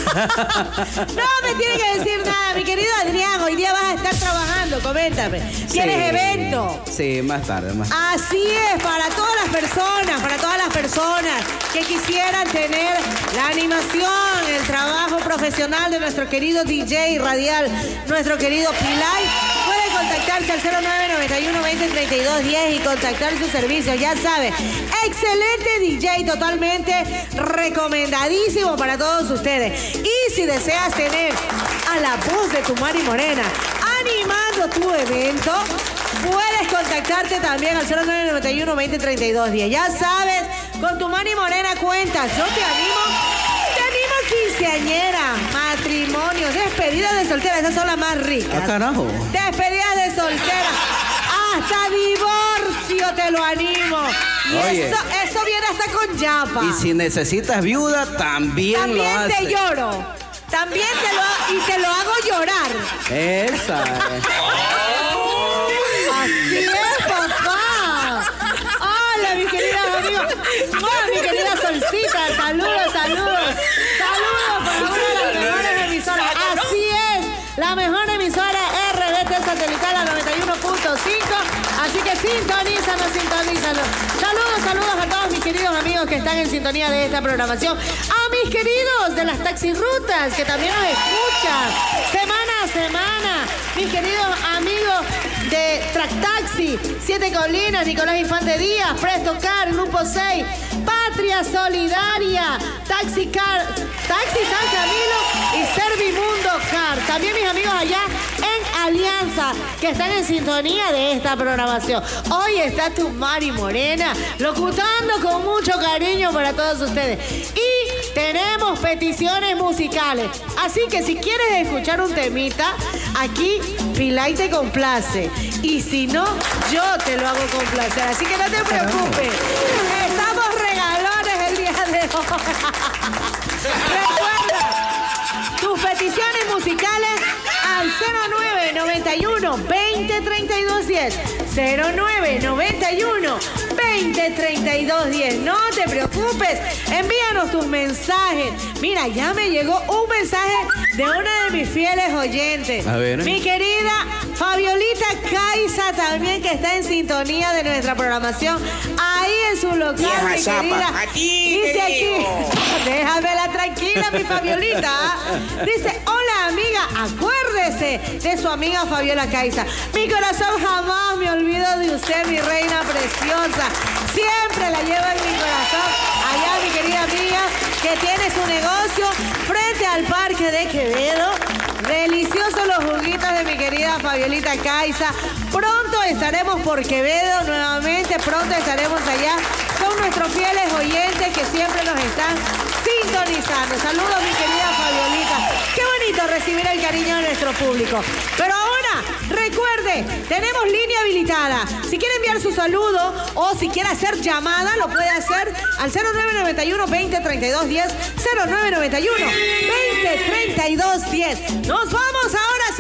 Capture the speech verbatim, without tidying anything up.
No me tiene que decir nada, mi querido Adrián. Hoy día vas a estar trabajando, coméntame. ¿Tienes Sí. evento? Sí, más tarde, más tarde. Así es, para todas las personas, para todas las personas que quisieran tener la animación, el trabajo profesional de nuestro querido D J radial, nuestro querido Pilay, puede contactarse al cero nueve nueve uno veinte treinta y dos diez y contactar sus servicios. Ya sabe, excelente D J, totalmente recomendadísimo para todos ustedes. Y si deseas tener a la voz de tu Mari Morena animando tu evento, puedes contactarte también al cero nueve nueve uno veinte treinta y dos diez. Ya sabes, con tu Mani Morena cuentas. Yo te animo, te animo quinceañera, matrimonios, despedidas de soltera. Esas son las más ricas. Ah, carajo. Despedidas de soltera. Hasta divorcio te lo animo. Y Oye. eso, eso viene hasta con yapa. Y si necesitas viuda, también, También lo hace. te lloro. También te lo, y te lo hago llorar. Esa. Así es, papá. Hola, mi querida amiga. Hola, mi querida Solcita. Saludos, saludos. Saludos para una de las mejores emisoras. Así es, la mejor emisora R B T satelital a noventa y uno punto cinco. Así que sintonízanos, sintonízanos. Saludos, saludos a todos mis queridos amigos que están en sintonía de esta programación. A mis queridos de las taxirrutas que también nos escuchan semana a semana. Mis queridos amigos de Track Taxi, Siete Colinas, Nicolás Infante Díaz, Presto Car, Grupo seis, Patria Solidaria, Taxi Car, Taxi San Camilo y Servimundo Car. También mis amigos allá en Alianza, que están en sintonía de esta programación. Hoy está tu Mari Morena, locutando con mucho cariño para todos ustedes. Y tenemos peticiones musicales. Así que si quieres escuchar un temita, aquí Pilay te complace. Y si no, yo te lo hago complacer. Así que no te preocupes. Estamos regalones el día de hoy. Recuerda, tus peticiones musicales al cero nueve nueve uno veinte treinta y dos diez. cero nueve nueve uno veinte treinta y dos diez. No te preocupes, envíanos tus mensajes. Mira, ya me llegó un mensaje de una de mis fieles oyentes. A ver. Mi querida Fabiolita Caiza, también, que está en sintonía de nuestra programación ahí en su local, Vieja mi zapa, querida. aquí Dice te aquí, digo. déjamela tranquila, mi Fabiolita. Dice, hola amiga, acuérdese de su amiga Fabiola Caiza. Mi corazón jamás me olvido de usted, mi reina preciosa. Siempre la llevo en mi corazón. Allá, mi querida amiga, que tiene su negocio frente al Parque de Quevedo. Deliciosos los juguitos de mi querida Fabiolita Caiza. Pronto estaremos por Quevedo nuevamente. Pronto estaremos allá con nuestros fieles oyentes que siempre nos están sintonizando. Saludos, mi querida Fabiolita. Qué bonito recibir el cariño de nuestro público. Pero ahora, recuerde, tenemos línea habilitada. Si quiere enviar su saludo o si quiere hacer llamada, lo puede hacer al cero nueve nueve uno veinte treinta y dos diez. cero nueve nueve uno veinte treinta y dos diez. Nos vamos ahora.